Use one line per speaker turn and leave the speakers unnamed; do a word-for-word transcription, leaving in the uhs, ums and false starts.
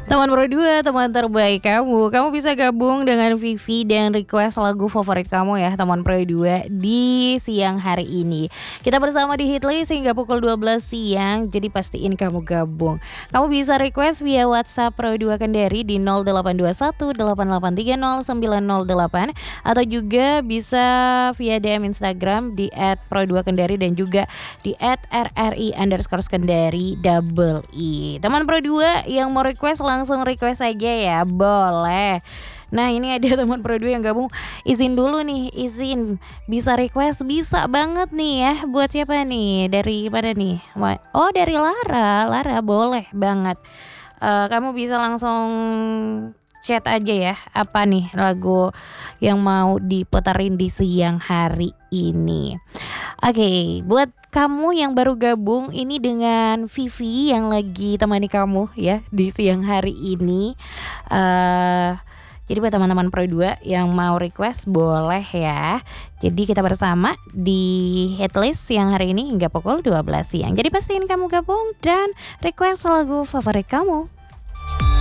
Teman Pro dua, teman terbaik kamu. Kamu bisa gabung dengan Vivi dan request lagu favorit kamu ya, teman Pro dua di siang hari ini. Kita bersama di Hitlist hingga pukul dua belas siang, jadi pastiin kamu gabung. Kamu bisa request via WhatsApp Pro dua Kendari di nol delapan dua satu delapan delapan tiga nol sembilan nol delapan atau juga bisa via D M Instagram di et pro dua kendari dan juga di et r r i underscore kendari double i. Teman Pro dua yang mau request langsung request aja ya, boleh. Nah ini ada teman Pro dua yang gabung, izin dulu nih, izin bisa request, bisa banget nih ya. Buat siapa nih? Dari mana nih? Oh dari Lara, Lara boleh banget. uh, Kamu bisa langsung chat aja ya, apa nih lagu yang mau diputerin di siang hari ini. Oke, okay, buat kamu yang baru gabung ini dengan Vivi yang lagi temani kamu ya di siang hari ini. uh, Jadi buat teman-teman Pro dua yang mau request boleh ya. Jadi kita bersama di Hitlist siang hari ini hingga pukul dua belas siang. Jadi pastiin kamu gabung dan request lagu favorit kamu.